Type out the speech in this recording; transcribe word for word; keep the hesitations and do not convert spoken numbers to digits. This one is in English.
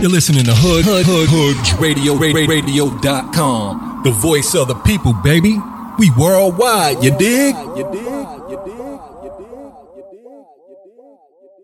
You're listening to Hood, Hood, Hood, Hoods Radio, radio dot com. The voice of the people, baby. We worldwide, you dig? You dig? You dig? You dig? You dig? You dig?